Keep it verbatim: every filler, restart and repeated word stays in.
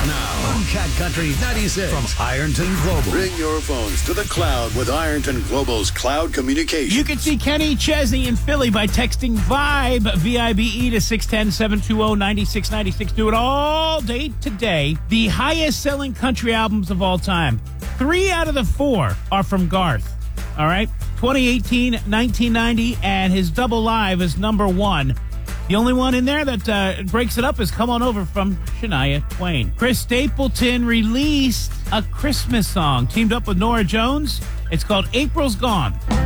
Now, on Cat Country ninety-six from Ironton Global. Bring your phones to the cloud with Ironton Global's cloud communication. You can see Kenny Chesney in Philly by texting VIBE, V I B E, to six one zero, seven two zero, nine six nine six. Do it all day today. The highest-selling country albums of all time. Three out of the four are from Garth. All right? twenty eighteen, nineteen ninety, and his Double Live is number one. The only one in there that uh, breaks it up is Come On Over from Shania Twain. Chris Stapleton released a Christmas song, teamed up with Norah Jones. It's called April's Gone.